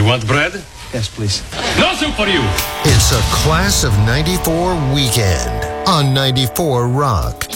You want bread? Yes, please. No soup for you! It's a Class of 94 weekend on 94 Rock.